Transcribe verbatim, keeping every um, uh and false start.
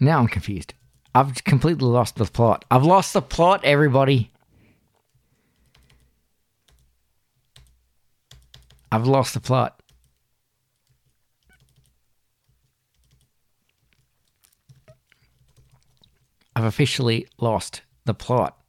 Now I'm confused. I've completely lost the plot. I've lost the plot, everybody. I've lost the plot. I've officially lost the plot.